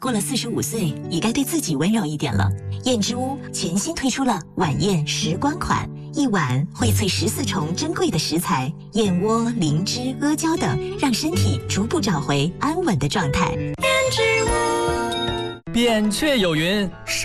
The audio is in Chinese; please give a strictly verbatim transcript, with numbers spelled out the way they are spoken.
过了四十五岁，也该对自己温柔一点了。燕之屋全新推出了晚宴时光款，一碗荟萃十四重珍贵的食材，燕窝、灵芝、阿胶等，让身体逐步找回安稳的状态。燕之屋， 扁鹊有云。